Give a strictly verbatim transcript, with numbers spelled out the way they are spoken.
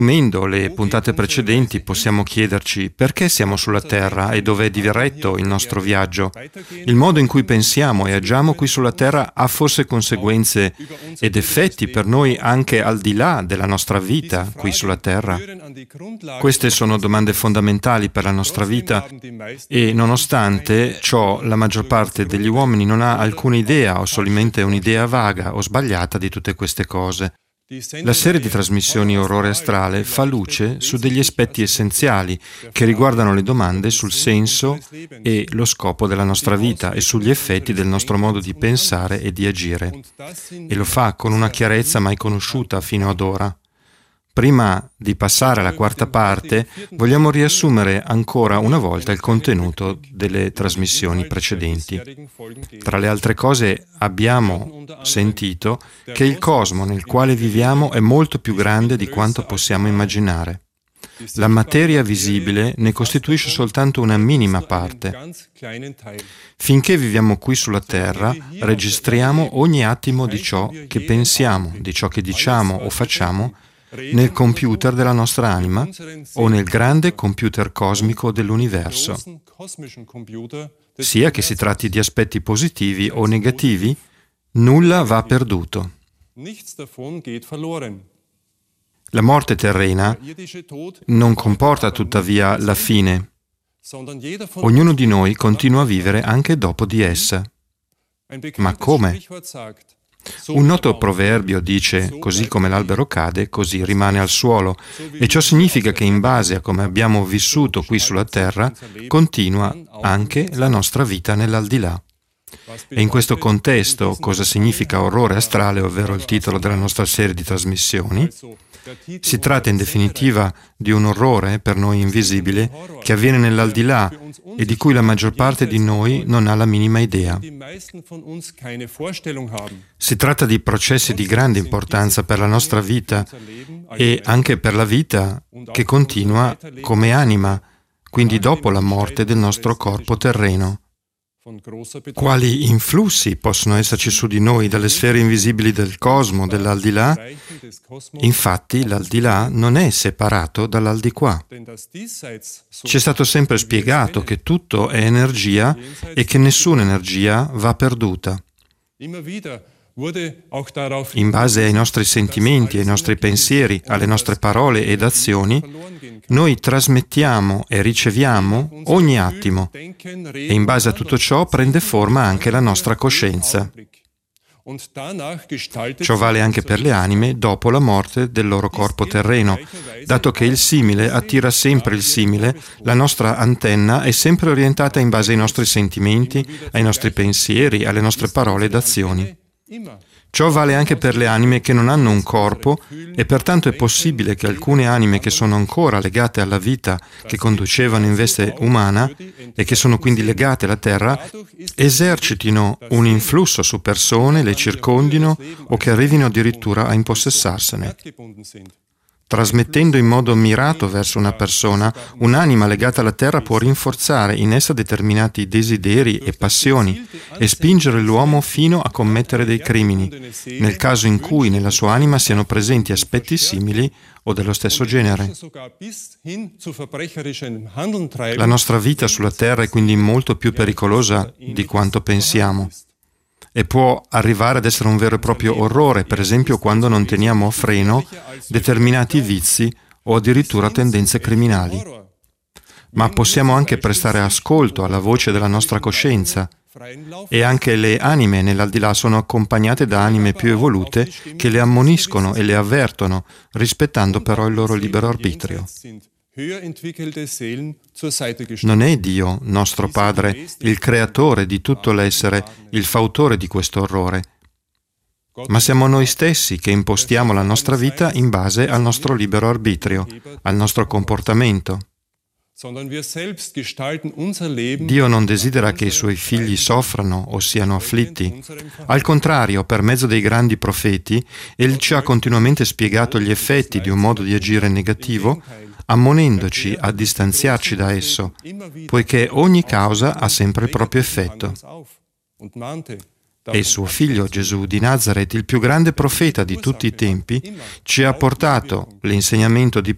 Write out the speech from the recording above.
Riassumendo le puntate precedenti, possiamo chiederci perché siamo sulla Terra e dove è diretto il nostro viaggio. Il modo in cui pensiamo e agiamo qui sulla Terra ha forse conseguenze ed effetti per noi anche al di là della nostra vita qui sulla Terra? Queste sono domande fondamentali per la nostra vita e nonostante ciò la maggior parte degli uomini non ha alcuna idea o solamente un'idea vaga o sbagliata di tutte queste cose. La serie di trasmissioni Orrore Astrale fa luce su degli aspetti essenziali che riguardano le domande sul senso e lo scopo della nostra vita e sugli effetti del nostro modo di pensare e di agire. E lo fa con una chiarezza mai conosciuta fino ad ora. Prima di passare alla quarta parte, vogliamo riassumere ancora una volta il contenuto delle trasmissioni precedenti. Tra le altre cose, abbiamo sentito che il cosmo nel quale viviamo è molto più grande di quanto possiamo immaginare. La materia visibile ne costituisce soltanto una minima parte. Finché viviamo qui sulla Terra, registriamo ogni attimo di ciò che pensiamo, di ciò che diciamo o facciamo, nel computer della nostra anima o nel grande computer cosmico dell'universo. Sia che si tratti di aspetti positivi o negativi, nulla va perduto. La morte terrena non comporta tuttavia la fine. Ognuno di noi continua a vivere anche dopo di essa. Ma come? Un noto proverbio dice: così come l'albero cade, così rimane al suolo, e ciò significa che in base a come abbiamo vissuto qui sulla Terra, continua anche la nostra vita nell'aldilà. E in questo contesto, cosa significa orrore astrale, ovvero il titolo della nostra serie di trasmissioni? Si tratta in definitiva di un orrore per noi invisibile che avviene nell'aldilà e di cui la maggior parte di noi non ha la minima idea. Si tratta di processi di grande importanza per la nostra vita e anche per la vita che continua come anima, quindi dopo la morte del nostro corpo terreno. Quali influssi possono esserci su di noi dalle sfere invisibili del cosmo, dell'aldilà? Infatti, l'aldilà non è separato dall'aldiquà. Ci è stato sempre spiegato che tutto è energia e che nessuna energia va perduta. In base ai nostri sentimenti, ai nostri pensieri, alle nostre parole ed azioni, noi trasmettiamo e riceviamo ogni attimo e in base a tutto ciò prende forma anche la nostra coscienza. Ciò vale anche per le anime dopo la morte del loro corpo terreno, dato che il simile attira sempre il simile, la nostra antenna è sempre orientata in base ai nostri sentimenti, ai nostri pensieri, alle nostre parole ed azioni. Ciò vale anche per le anime che non hanno un corpo e pertanto è possibile che alcune anime che sono ancora legate alla vita che conducevano in veste umana e che sono quindi legate alla terra esercitino un influsso su persone, le circondino o che arrivino addirittura a impossessarsene. Trasmettendo in modo mirato verso una persona, un'anima legata alla terra può rinforzare in essa determinati desideri e passioni e spingere l'uomo fino a commettere dei crimini, nel caso in cui nella sua anima siano presenti aspetti simili o dello stesso genere. La nostra vita sulla terra è quindi molto più pericolosa di quanto pensiamo. E può arrivare ad essere un vero e proprio orrore, per esempio quando non teniamo a freno determinati vizi o addirittura tendenze criminali. Ma possiamo anche prestare ascolto alla voce della nostra coscienza e anche le anime nell'aldilà sono accompagnate da anime più evolute che le ammoniscono e le avvertono, rispettando però il loro libero arbitrio. Non è Dio, nostro Padre, il creatore di tutto l'essere, il fautore di questo orrore, ma siamo noi stessi che impostiamo la nostra vita in base al nostro libero arbitrio, al nostro comportamento. Dio non desidera che i suoi figli soffrano o siano afflitti. Al contrario, per mezzo dei grandi profeti, Egli ci ha continuamente spiegato gli effetti di un modo di agire negativo, ammonendoci a distanziarci da esso, poiché ogni causa ha sempre il proprio effetto. E suo figlio Gesù di Nazaret, il più grande profeta di tutti i tempi, ci ha portato l'insegnamento di